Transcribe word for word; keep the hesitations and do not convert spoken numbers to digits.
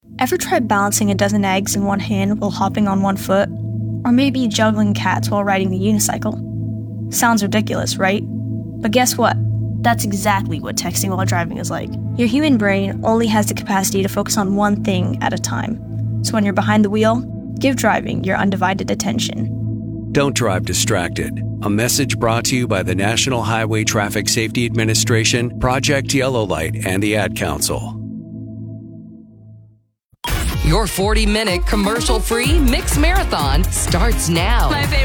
Ever try balancing a dozen eggs in one hand while hopping on one foot? Or maybe juggling cats while riding a unicycle? Sounds ridiculous, right? But guess what? That's exactly what texting while driving is like. Your human brain only has the capacity to focus on one thing at a time. So when you're behind the wheel, give driving your undivided attention. Don't drive distracted. A message brought to you by the National Highway Traffic Safety Administration, Project Yellow Light, and the Ad Council. Your forty-minute commercial-free Mix Marathon starts now. My favorite